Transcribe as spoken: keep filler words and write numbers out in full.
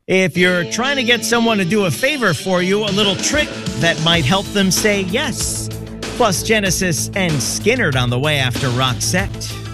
If you're trying to get someone to do a favor for you, a little trick that might help them say yes. Plus Genesis and Skynyrd on the way after Roxette.